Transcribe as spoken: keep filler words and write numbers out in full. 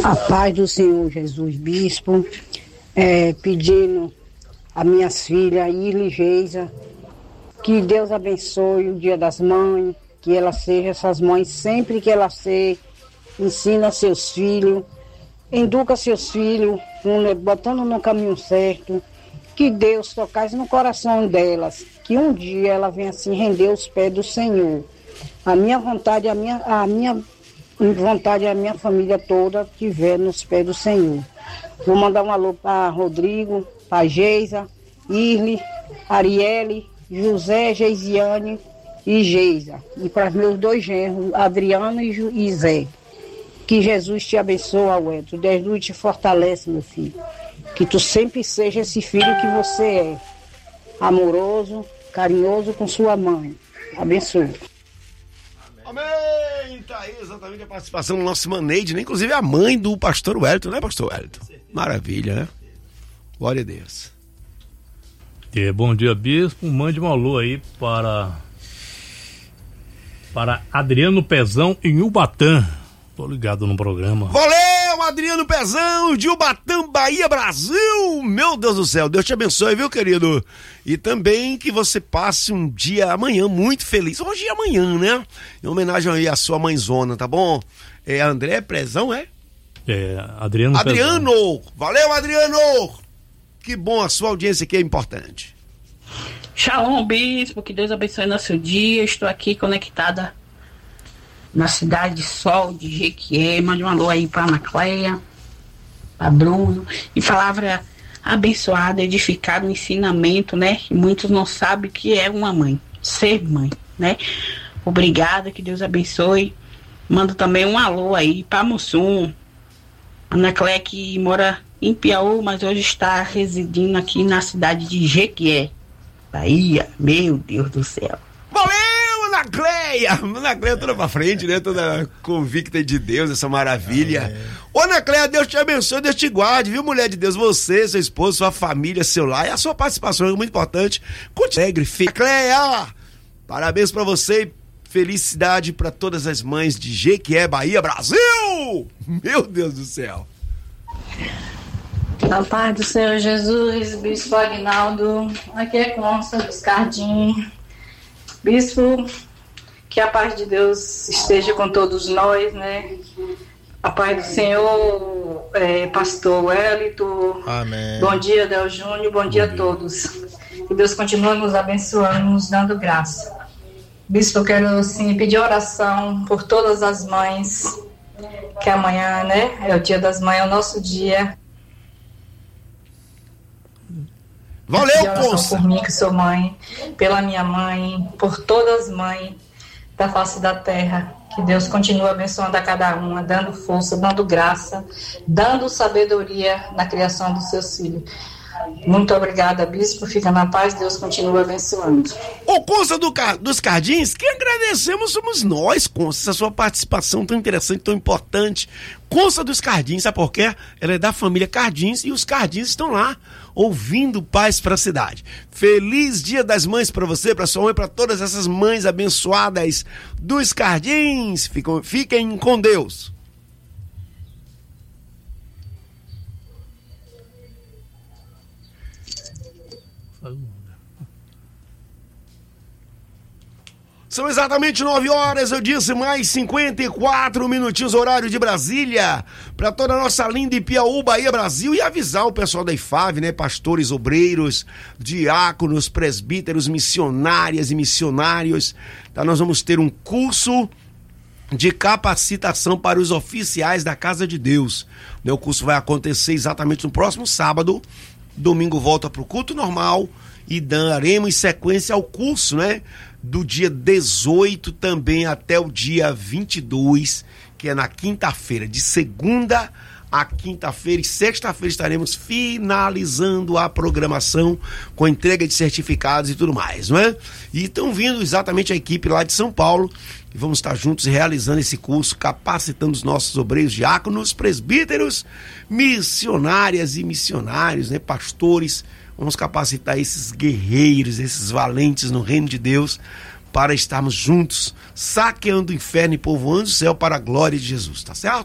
A paz do Senhor Jesus, bispo, é, pedindo a minhas filhas, Irla e Geisa, que Deus abençoe o Dia das Mães, que elas sejam essas mães sempre que elas sejam, ensina seus filhos, educa seus filhos, botando no caminho certo, que Deus tocasse no coração delas, que um dia ela venha assim render os pés do Senhor. A minha vontade, a minha, a minha vontade, a minha família toda estiver nos pés do Senhor. Vou mandar um alô para Rodrigo, para Geisa, Irle, Arielle, José, Geisiane e Geisa. E para meus dois genros, Adriano e, Ju, e Zé. Que Jesus te abençoe, Aueto. Deus luz te fortalece, meu filho. Que tu sempre seja esse filho que você é. Amoroso, carinhoso com sua mãe. Abençoe. Amém! Tá aí exatamente a participação do nosso Maneide, né? Inclusive a mãe do pastor Wellington, né, pastor Wellington? Maravilha, né? Glória a Deus. É, bom dia, bispo. Mande um alô aí para para Adriano Pezão em Ubatã. Tô ligado no programa. Valeu, Adriano Pezão de Ubatã, Bahia, Brasil. Meu Deus do céu, Deus te abençoe, viu, querido? E também que você passe um dia amanhã muito feliz. Hoje e amanhã, né? Em homenagem aí à sua mãezona, tá bom? É André Pezão, é? É, Adriano Adriano, Pezão. Valeu, Adriano. Que bom, a sua audiência aqui é importante. Shalom, bispo, que Deus abençoe nosso dia. Estou aqui conectada na cidade de Sol, de Jequié. Mande um alô aí para Ana Cleia, para Bruno. E palavra abençoada, edificada, um ensinamento, né? E muitos não sabem o que é uma mãe, ser mãe, né? Obrigada, que Deus abençoe. Mando também um alô aí para Mussum. Ana Cleia, que mora em Piauí, mas hoje está residindo aqui na cidade de Jequié, Bahia. Meu Deus do céu. Valeu, Ana Cleia! Ana Cleia toda pra frente, né? Toda convicta de Deus, essa maravilha. Ô, Ana Cleia, Deus te abençoe, Deus te guarde, viu, mulher de Deus? Você, seu esposo, sua família, seu lar, e a sua participação é muito importante. Continue, filha. Cleia, parabéns pra você e felicidade pra todas as mães de Jequié, Bahia, Brasil! Meu Deus do céu. A paz do Senhor Jesus, bispo Aguinaldo, aqui é Consta dos Cardim. Bispo, que a paz de Deus esteja com todos nós, né? A paz do Senhor, é, pastor Wellington. Amém. Bom dia, Del Júnior, bom dia a todos. Que Deus continue nos abençoando, nos dando graça. Bispo, eu quero assim, pedir oração por todas as mães, que amanhã, né, é o dia das mães, é o nosso dia. Valeu, Consta. Por mim, que sou mãe, pela minha mãe, por todas as mães da face da terra. Que Deus continue abençoando a cada uma, dando força, dando graça, dando sabedoria na criação dos seus filhos. Muito obrigada, bispo. Fica na paz, Deus continua abençoando. Ô, Consta do, dos Cardins, que agradecemos somos nós, Consta, essa sua participação tão interessante, tão importante. Consta dos Cardins, sabe por quê? Ela é da família Cardins e os Cardins estão lá, ouvindo Paz para a Cidade. Feliz Dia das Mães para você, para sua mãe, para todas essas mães abençoadas dos Cardins. Fiquem, fiquem com Deus. São exatamente nove horas, eu disse, mais cinquenta e quatro minutinhos, horário de Brasília, para toda a nossa linda Piauí, Bahia, Brasil, e avisar o pessoal da I F A V, né, pastores, obreiros, diáconos, presbíteros, missionárias e missionários, tá? Nós vamos ter um curso de capacitação para os oficiais da Casa de Deus, né? O curso vai acontecer exatamente no próximo sábado, domingo volta para o culto normal e daremos sequência ao curso, né? Do dia dezoito também até o dia vinte e dois, que é na quinta-feira, de segunda a quinta-feira, e sexta-feira estaremos finalizando a programação com entrega de certificados e tudo mais, não é? E estão vindo exatamente a equipe lá de São Paulo, e vamos estar juntos realizando esse curso, capacitando os nossos obreiros, diáconos, presbíteros, missionárias e missionários, né? Pastores. Vamos capacitar esses guerreiros, esses valentes no reino de Deus, para estarmos juntos, saqueando o inferno e povoando o céu para a glória de Jesus, tá certo?